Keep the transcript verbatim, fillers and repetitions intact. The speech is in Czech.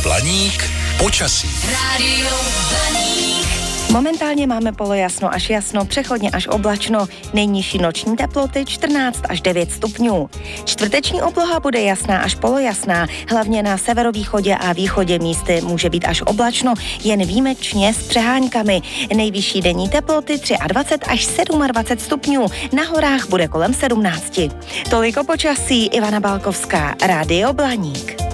Blaník počasí. Rádio Blaník. Momentálně máme polojasno až jasno, přechodně až oblačno, nejnižší noční teploty čtrnáct až devět stupňů. Čtvrteční obloha bude jasná až polojasná, hlavně na severovýchodě a východě místy může být až oblačno, jen výjimečně s přeháňkami. Nejvyšší denní teploty dvacet tři až dvacet sedm stupňů, na horách bude kolem sedmnáct. Toliko počasí, Ivana Balkovská, Rádio Blaník.